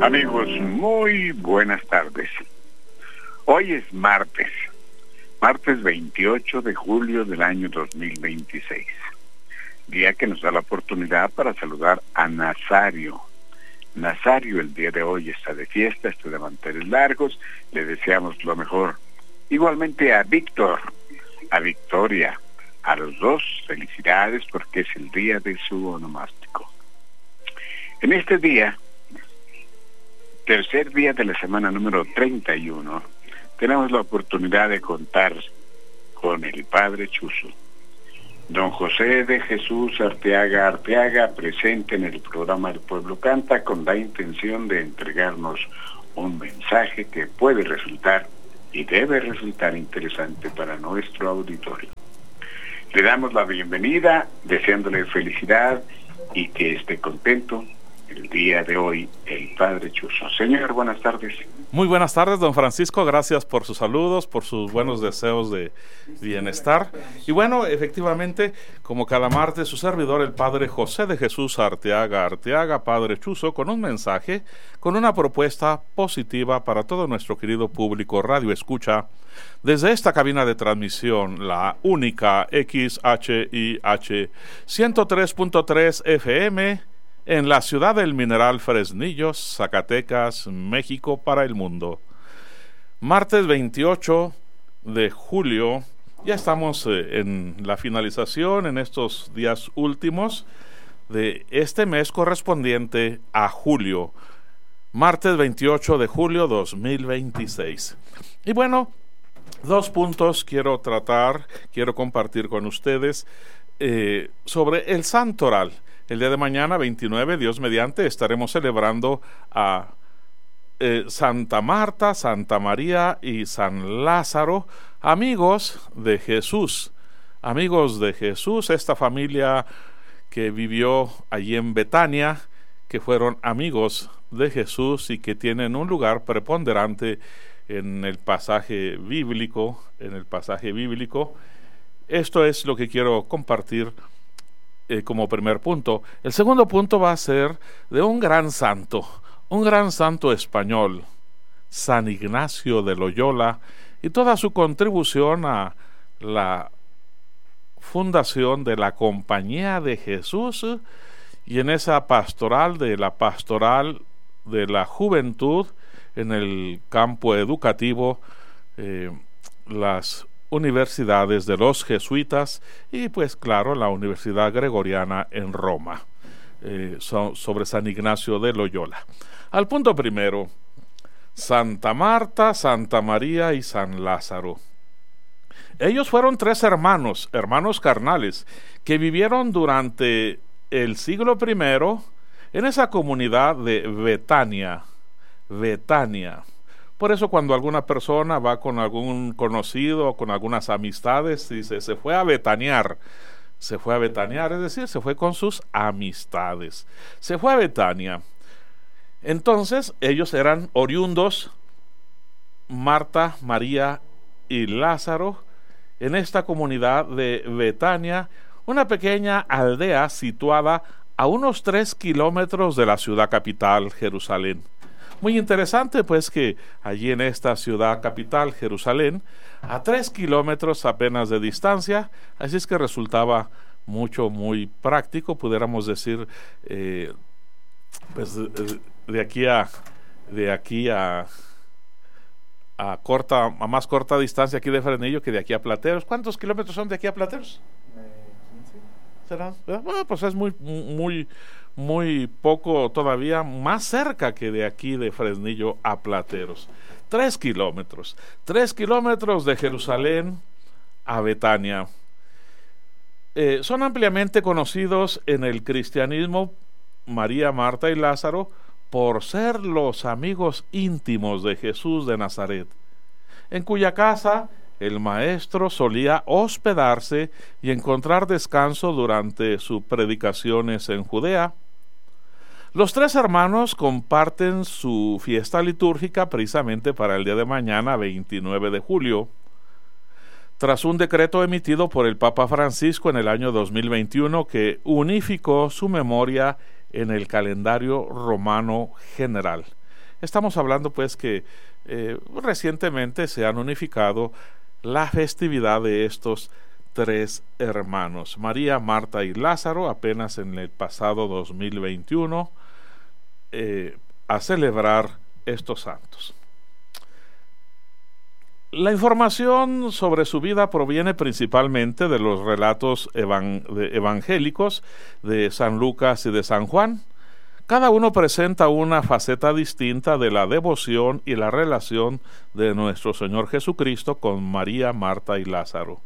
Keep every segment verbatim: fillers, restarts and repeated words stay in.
Amigos, muy buenas tardes. Hoy es martes, martes veintiocho de julio del año dos mil veintiséis, día que nos da la oportunidad para saludar a Nazario. Nazario el día de hoy está de fiesta, está de manteles largos, le deseamos lo mejor. Igualmente a Víctor, a Victoria, a los dos felicidades porque es el día de su onomástico. En este día, tercer día de la semana número treinta y uno, tenemos la oportunidad de contar con el Padre Chuzo. Don José de Jesús Arteaga Arteaga, presente en el programa El Pueblo Canta, con la intención de entregarnos un mensaje que puede resultar y debe resultar interesante para nuestro auditorio. Le damos la bienvenida, deseándole felicidad y que esté contento el día de hoy, el Padre Chuzo. Señor, buenas tardes. Muy buenas tardes, don Francisco. Gracias por sus saludos, por sus buenos deseos de bienestar. Y bueno, efectivamente, como cada martes, su servidor, el Padre José de Jesús Arteaga Arteaga, Padre Chuzo, con un mensaje, con una propuesta positiva para todo nuestro querido público radio escucha, desde esta cabina de transmisión, la única X H I H ciento tres punto tres F M, en la ciudad del Mineral Fresnillos, Zacatecas, México, para el mundo. Martes veintiocho de julio, ya estamos eh, en la finalización, en estos días últimos de este mes correspondiente a julio. Martes veintiocho de julio dos mil veintiséis. Y bueno, dos puntos quiero tratar, quiero compartir con ustedes eh, sobre el Santoral. El día de mañana, veintinueve, Dios mediante, estaremos celebrando a eh, Santa Marta, Santa María y San Lázaro, amigos de Jesús. Amigos de Jesús, esta familia que vivió allí en Betania, que fueron amigos de Jesús y que tienen un lugar preponderante en el pasaje bíblico, en el pasaje bíblico. Esto es lo que quiero compartir Eh, como primer punto. El segundo punto va a ser de un gran santo, un gran santo español, San Ignacio de Loyola, y toda su contribución a la fundación de la Compañía de Jesús, y en esa pastoral de la pastoral de la juventud en el campo educativo, eh, las universidades de los jesuitas y pues claro la Universidad Gregoriana en Roma, eh, so, sobre San Ignacio de Loyola. Al punto primero, Santa Marta, Santa María y San Lázaro. Ellos fueron tres hermanos, hermanos carnales, que vivieron durante el siglo primero en esa comunidad de Betania, Betania. Por eso cuando alguna persona va con algún conocido o con algunas amistades, dice, se fue a betanear, se fue a betanear, es decir, se fue con sus amistades, se fue a Betania. Entonces, ellos eran oriundos, Marta, María y Lázaro, en esta comunidad de Betania, una pequeña aldea situada a unos tres kilómetros de la ciudad capital, Jerusalén. Muy interesante pues que allí en esta ciudad capital, Jerusalén, a tres kilómetros apenas de distancia, así es que resultaba mucho, muy práctico, pudiéramos decir, eh, pues de, de aquí a de aquí a a corta, a más corta distancia aquí de Fresnillo que de aquí a Plateros. ¿Cuántos kilómetros son de aquí a Plateros? ¿Será? Bueno, pues es muy, muy, muy poco todavía, más cerca que de aquí de Fresnillo a Plateros. Tres kilómetros. Tres kilómetros de Jerusalén a Betania. Eh, son ampliamente conocidos en el cristianismo María, Marta y Lázaro por ser los amigos íntimos de Jesús de Nazaret, en cuya casa el maestro solía hospedarse y encontrar descanso durante sus predicaciones en Judea. Los tres hermanos comparten su fiesta litúrgica precisamente para el día de mañana, veintinueve de julio. Tras un decreto emitido por el Papa Francisco en el año dos mil veintiuno que unificó su memoria en el calendario romano general. Estamos hablando pues que eh, recientemente se han unificado la festividad de estos tres hermanos, María, Marta y Lázaro, apenas en el pasado dos mil veintiuno, eh, a celebrar estos santos. La información sobre su vida proviene principalmente de los relatos evan- de evangélicos de San Lucas y de San Juan. Cada uno presenta una faceta distinta de la devoción y la relación de nuestro Señor Jesucristo con María, Marta y Lázaro.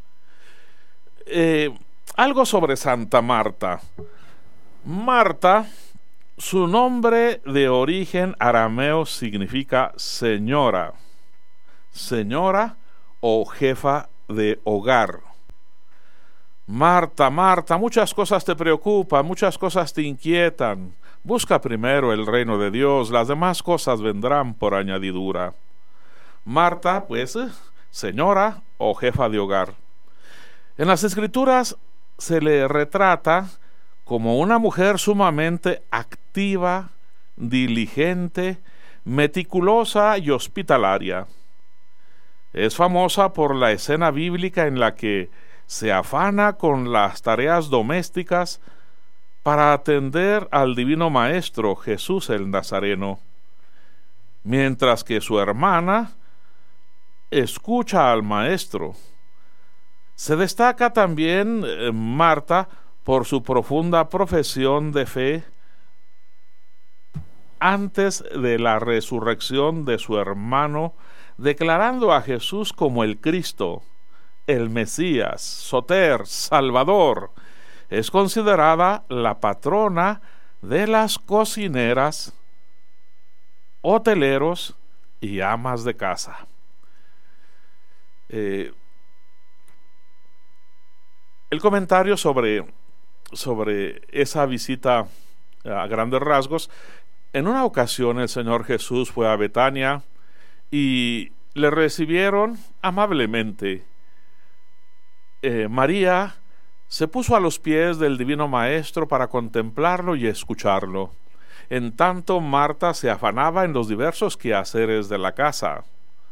Eh, algo sobre Santa Marta. Marta, su nombre de origen arameo significa señora, señora o jefa de hogar. Marta, Marta, muchas cosas te preocupan, muchas cosas te inquietan. Busca primero el reino de Dios, las demás cosas vendrán por añadidura. Marta, pues, señora o jefa de hogar. En las Escrituras se le retrata como una mujer sumamente activa, diligente, meticulosa y hospitalaria. Es famosa por la escena bíblica en la que se afana con las tareas domésticas para atender al divino Maestro Jesús el Nazareno, mientras que su hermana escucha al Maestro. Se destaca también eh, Marta por su profunda profesión de fe antes de la resurrección de su hermano, declarando a Jesús como el Cristo, el Mesías, Soter, Salvador. Es considerada la patrona de las cocineras, hoteleros y amas de casa. Eh, el comentario sobre, sobre esa visita a grandes rasgos: en una ocasión el Señor Jesús fue a Betania y le recibieron amablemente. Eh, María se puso a los pies del Divino Maestro para contemplarlo y escucharlo. En tanto, Marta se afanaba en los diversos quehaceres de la casa.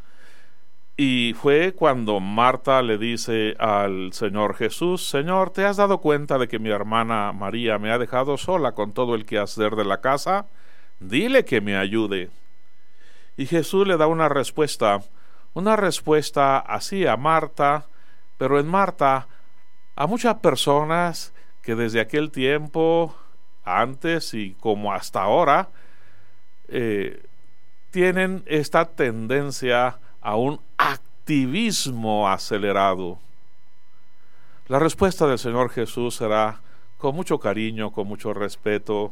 Y fue cuando Marta le dice al Señor Jesús: Señor, ¿te has dado cuenta de que mi hermana María me ha dejado sola con todo el quehacer de la casa? Dile que me ayude. Y Jesús le da una respuesta, una respuesta así a Marta, pero en Marta a muchas personas que desde aquel tiempo, antes y como hasta ahora, eh, tienen esta tendencia a un activismo acelerado. La respuesta del Señor Jesús será con mucho cariño, con mucho respeto,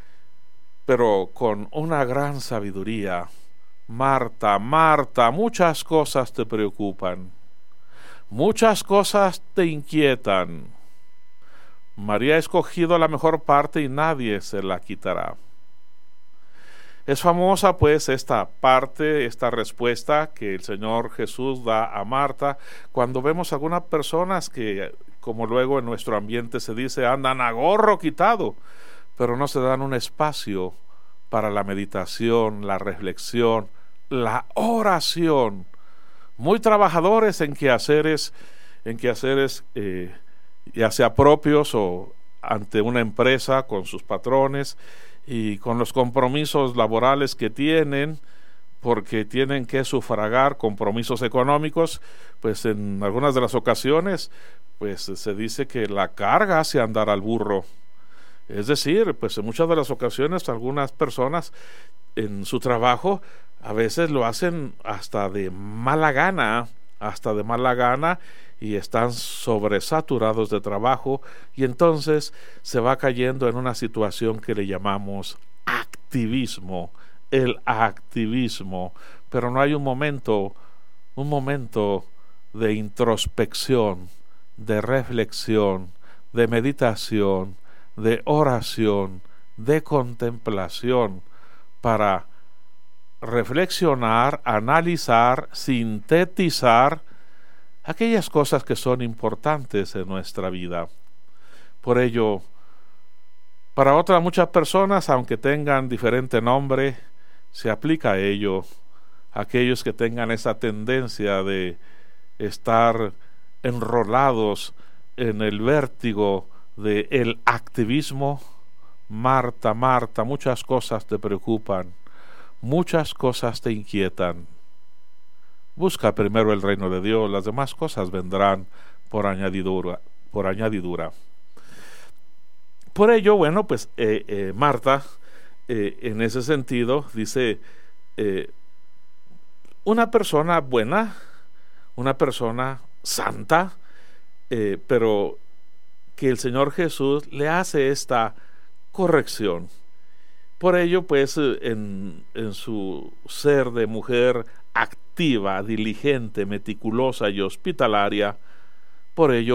pero con una gran sabiduría. Marta, Marta, muchas cosas te preocupan. Muchas cosas te inquietan. María ha escogido la mejor parte y nadie se la quitará. Es famosa pues esta parte, esta respuesta que el Señor Jesús da a Marta cuando vemos algunas personas que, como luego en nuestro ambiente se dice, andan a gorro quitado, pero no se dan un espacio para la meditación, la reflexión, la oración. Muy trabajadores en quehaceres, en quehaceres eh, ya sea propios o ante una empresa con sus patrones y con los compromisos laborales que tienen, porque tienen que sufragar compromisos económicos. Pues en algunas de las ocasiones pues se dice que la carga hace andar al burro. Es decir, pues en muchas de las ocasiones algunas personas en su trabajo a veces lo hacen hasta de mala gana, hasta de mala gana, y están sobresaturados de trabajo, y entonces se va cayendo en una situación que le llamamos activismo, el activismo, pero no hay un momento, un momento de introspección, de reflexión, de meditación, de oración, de contemplación, para reflexionar, analizar, sintetizar aquellas cosas que son importantes en nuestra vida. Por ello, para otras muchas personas, aunque tengan diferente nombre, se aplica a ello a aquellos que tengan esa tendencia de estar enrolados en el vértigo del activismo. Marta, Marta, muchas cosas te preocupan, muchas cosas te inquietan. Busca primero el reino de Dios, las demás cosas vendrán por añadidura, por añadidura. Por ello, bueno, pues eh, eh, Marta, eh, en ese sentido, dice, eh, una persona buena, una persona santa, eh, pero que el Señor Jesús le hace esta corrección. Por ello, pues, en, en su ser de mujer activa, diligente, meticulosa y hospitalaria, por ello